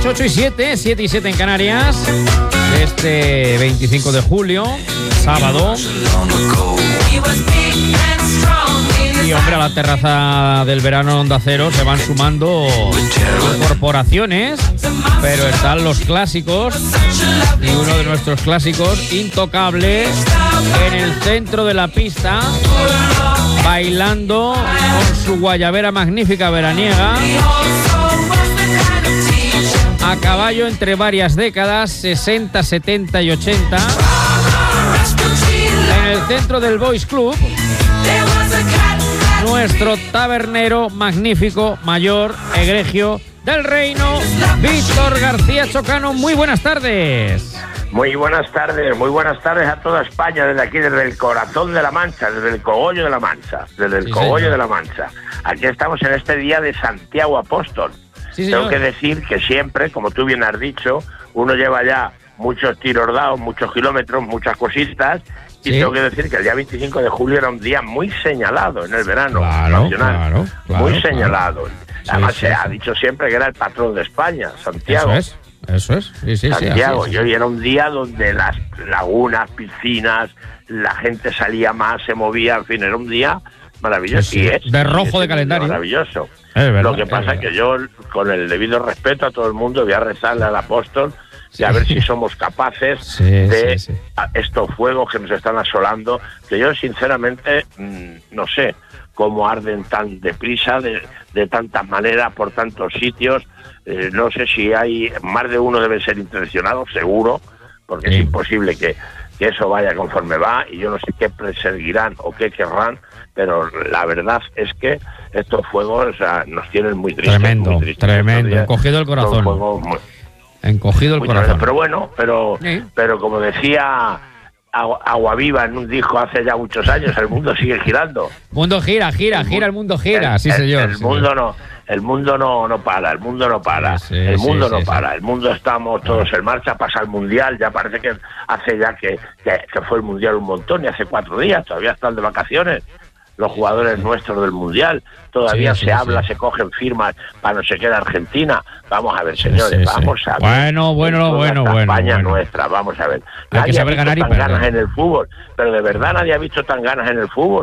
8:07, 7:07 en Canarias. Este 25 de julio, sábado. Y hombre, a la terraza del verano Onda Cero se van sumando corporaciones, pero están los clásicos. Y uno de nuestros clásicos, Intocable, en el centro de la pista, bailando con su guayabera magnífica veraniega, a caballo entre varias décadas, 60, 70 y 80, en el centro del Boys Club, nuestro tabernero magnífico, mayor, egregio del reino, Víctor García Chocano. Muy buenas tardes. Muy buenas tardes a toda España, desde aquí, desde el corazón de la Mancha, desde el cogollo de la Mancha, de la Mancha. Aquí estamos en este día de Santiago Apóstol. Sí, tengo que decir que siempre, como tú bien has dicho, uno lleva ya muchos tiros dados, muchos kilómetros, muchas cositas, y tengo que decir que el día 25 de julio era un día muy señalado en el verano nacional, muy señalado. Además se ha dicho siempre que era el patrón de España, Santiago. Eso es. Santiago, y hoy era un día donde las lagunas, piscinas, la gente salía más, se movía, en fin, era un día maravilloso. Sí. De rojo de calendario. Maravilloso. Verdad, lo que pasa es que yo, con el debido respeto a todo el mundo, voy a rezarle al apóstol y a ver si somos capaces de estos fuegos que nos están asolando, que yo sinceramente no sé cómo arden tan deprisa, de tantas maneras, por tantos sitios. No sé si hay más de uno, debe ser intencionado, seguro, porque es imposible que eso vaya conforme va, y yo no sé qué perseguirán o qué querrán, pero la verdad es que estos fuegos nos tienen muy tristes. Tremendo, encogido el corazón. Encogido el corazón. Pero bueno, pero como decía Aguaviva en un disco hace ya muchos años, el mundo sigue girando. El mundo gira, el mundo gira, sí señor. El mundo no para, el mundo no para, el mundo estamos todos en marcha, pasa el Mundial, ya parece que hace ya que fue el Mundial un montón, y hace 4 días, todavía están de vacaciones los jugadores nuestros del Mundial, todavía se habla, se cogen firmas para no se quede Argentina. Vamos a ver, señores, vamos a ver. Bueno. España nuestra, vamos a ver. Hay que saber ganar y perder. Ganas en el fútbol, pero de verdad nadie ha visto tan ganas en el fútbol.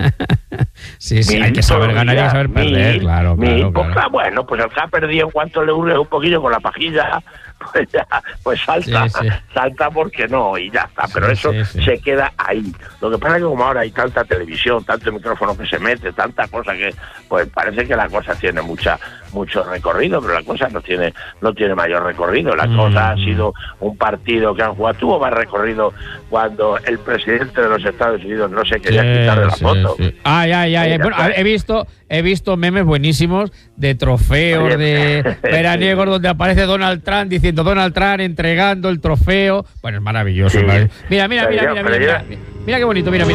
Sí, hay que saber ganar y saber perder, claro. Bueno, pues el que ha perdido, en cuanto le hurgue un poquillo con la pajilla, pues salta porque no, y ya está, pero eso se queda ahí. Lo que pasa es que como ahora hay tanta televisión, tanto micrófono que se mete, tanta cosa que, pues parece que la cosa tiene mucho recorrido, pero la cosa no tiene mayor recorrido. La cosa ha sido un partido que han jugado, tuvo más recorrido cuando el presidente de los Estados Unidos no se quería quitar de la foto. Bueno, he visto memes buenísimos de trofeos de veraniegos donde aparece Donald Trump diciendo Donald Trump entregando el trofeo. Bueno, es maravilloso. Mira qué bonito, mira.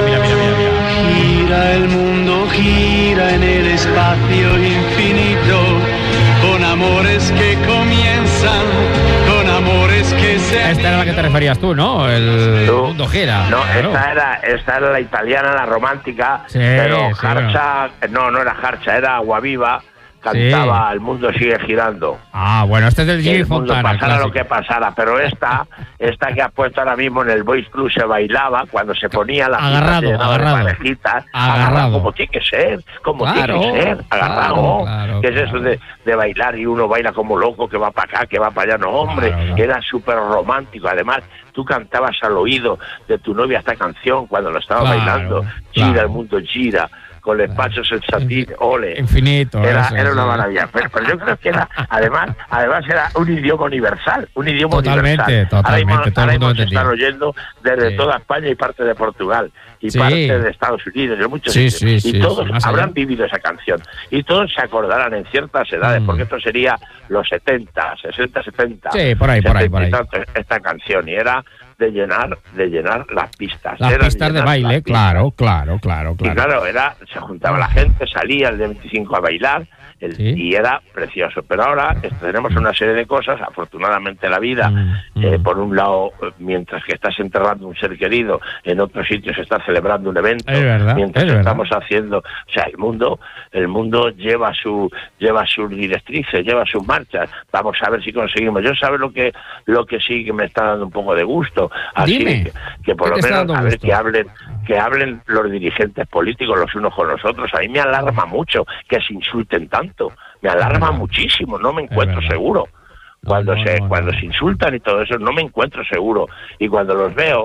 Gira el mundo, gira en el espacio infinito, con amores que comienzan, con amores que se... Esta era la que te referías tú, ¿no? El mundo gira. No, claro. esta era la italiana, la romántica, pero Jarcha, no era Jarcha, era Aguaviva, cantaba El mundo sigue girando. Bueno, este es del Jimmy Fontana. Pasara lo que pasara, pero esta que has puesto ahora mismo en el Boys Club se bailaba cuando se ponía la agarrado. Como tiene que ser, agarrado. Claro, ¿Qué es eso de bailar y uno baila como loco, que va para acá, que va para allá? No, hombre, era súper romántico. Además, tú cantabas al oído de tu novia esta canción cuando lo estaba bailando. Gira, el mundo gira. Con los pasos el satín, ole. Infinito. Era una maravilla. Pero yo creo que era, además era un idioma universal. Totalmente. Ahora mismo se están oyendo desde toda España y parte de Portugal. Y parte de Estados Unidos, de muchos sitios. Y todos habrán vivido esa canción. Y todos se acordarán en ciertas edades, porque esto sería los 70, 60, 70. Sí, por ahí. Esta canción, y era de llenar las pistas. Las pistas de baile, claro. Y claro, se juntaba la gente, salía el de 25 a bailar, y era precioso. Pero ahora tenemos una serie de cosas, afortunadamente la vida, por un lado, mientras que estás enterrando un ser querido, en otros sitios se está celebrando un evento, mientras estamos haciendo, o sea, el mundo lleva sus directrices, lleva sus marchas. Vamos a ver si conseguimos. Yo sabe lo que sí que me está dando un poco de gusto, así que por lo menos a ver que hablen los dirigentes políticos los unos con los otros. A mí me alarma mucho que se insulten tanto, me alarma muchísimo, no me encuentro seguro. Cuando se insultan y todo eso, no me encuentro seguro. Y cuando los veo,